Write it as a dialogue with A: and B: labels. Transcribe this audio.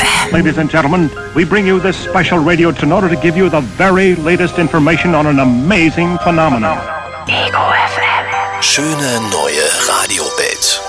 A: FM.
B: Ladies and gentlemen, we bring you this special radio in order to give you the very latest information on an amazing phenomenon.
A: Ego FM.
C: Schöne neue Radiowelt.